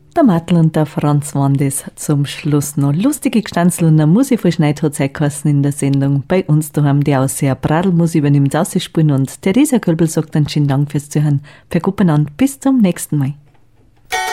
Der Mattel und der Franz waren das zum Schluss noch. Lustige Gestanzel und eine Musik von Schneid hat es in der Sendung. Bei uns daheim die Aussehen Bradelmusik übernimmt Ausspielen und Theresa Kölbel sagt einen schönen Dank fürs Zuhören. Verkuppen an, bis zum nächsten Mal.